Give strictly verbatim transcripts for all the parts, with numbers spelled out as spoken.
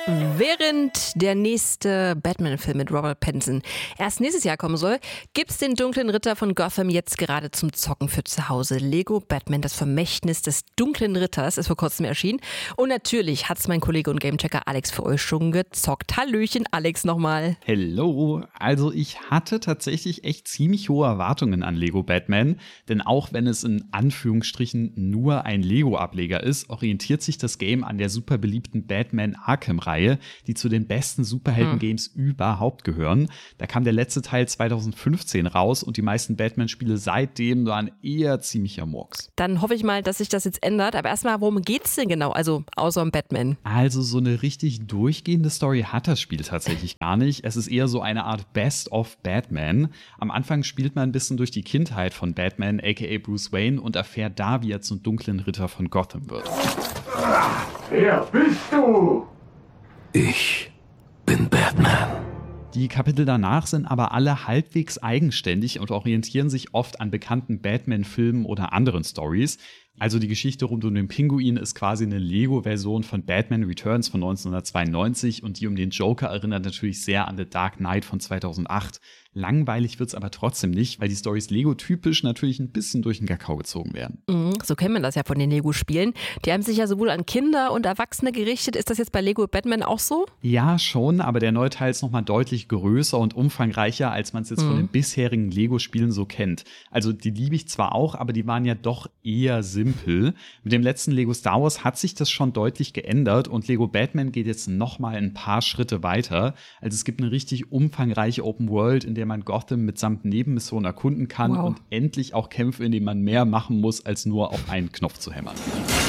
Während der nächste Batman-Film mit Robert Pattinson erst nächstes Jahr kommen soll, gibt's den dunklen Ritter von Gotham jetzt gerade zum Zocken für zu Hause. Lego Batman, das Vermächtnis des dunklen Ritters, ist vor kurzem erschienen. Und natürlich hat's mein Kollege und Gamechecker Alex für euch schon gezockt. Hallöchen, Alex nochmal. Hello. Also ich hatte tatsächlich echt ziemlich hohe Erwartungen an Lego Batman. Denn auch wenn es in Anführungsstrichen nur ein Lego-Ableger ist, orientiert sich das Game an der super beliebten Batman Arkham-Reihe, die zu den besten Superhelden-Games hm. überhaupt gehören. Da kam der letzte Teil zwanzig fünfzehn raus und die meisten Batman-Spiele seitdem waren eher ziemlicher Murks. Dann hoffe ich mal, dass sich das jetzt ändert. Aber erstmal, worum geht's denn genau? Also außer um Batman. Also so eine richtig durchgehende Story hat das Spiel tatsächlich gar nicht. Es ist eher so eine Art Best of Batman. Am Anfang spielt man ein bisschen durch die Kindheit von Batman, aka Bruce Wayne, und erfährt da, wie er zum dunklen Ritter von Gotham wird. Wer bist du? Ich bin Batman. Die Kapitel danach sind aber alle halbwegs eigenständig und orientieren sich oft an bekannten Batman-Filmen oder anderen Stories. Also die Geschichte rund um den Pinguin ist quasi eine Lego-Version von Batman Returns von neunzehnhundertzweiundneunzig und die um den Joker erinnert natürlich sehr an The Dark Knight von zweitausendacht. Langweilig wird's aber trotzdem nicht, weil die Storys Lego-typisch natürlich ein bisschen durch den Kakao gezogen werden. Mhm, so kennt man das ja von den Lego-Spielen. Die haben sich ja sowohl an Kinder und Erwachsene gerichtet. Ist das jetzt bei Lego Batman auch so? Ja, schon, aber der neue Teil ist nochmal deutlich größer und umfangreicher, als man es jetzt mhm. von den bisherigen Lego-Spielen so kennt. Also die liebe ich zwar auch, aber die waren ja doch eher simpel. Mit dem letzten Lego Star Wars hat sich das schon deutlich geändert und Lego Batman geht jetzt nochmal ein paar Schritte weiter. Also es gibt eine richtig umfangreiche Open World, in der man Gotham mitsamt Nebenmissionen erkunden kann wow. und endlich auch Kämpfe, in denen man mehr machen muss, als nur auf einen Knopf zu hämmern.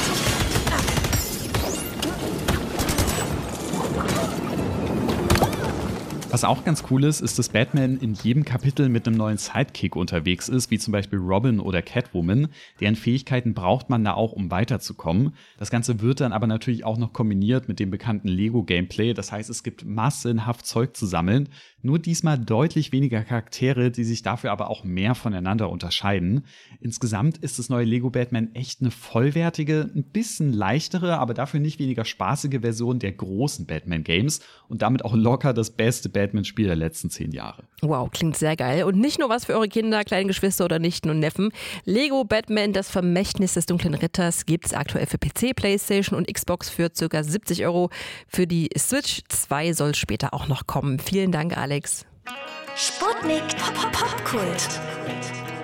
Was auch ganz cool ist, ist, dass Batman in jedem Kapitel mit einem neuen Sidekick unterwegs ist, wie zum Beispiel Robin oder Catwoman. Deren Fähigkeiten braucht man da auch, um weiterzukommen. Das Ganze wird dann aber natürlich auch noch kombiniert mit dem bekannten Lego-Gameplay. Das heißt, es gibt massenhaft Zeug zu sammeln. Nur diesmal deutlich weniger Charaktere, die sich dafür aber auch mehr voneinander unterscheiden. Insgesamt ist das neue Lego Batman echt eine vollwertige, ein bisschen leichtere, aber dafür nicht weniger spaßige Version der großen Batman-Games und damit auch locker das beste Batman-Spiel der letzten zehn Jahre. Wow, klingt sehr geil. Und nicht nur was für eure Kinder, kleine Geschwister oder Nichten und Neffen. Lego Batman, das Vermächtnis des dunklen Ritters, gibt es aktuell für P C, PlayStation und Xbox für ca. siebzig Euro. Für die Switch zwei soll später auch noch kommen. Vielen Dank, Alex. Sputnik Popkult.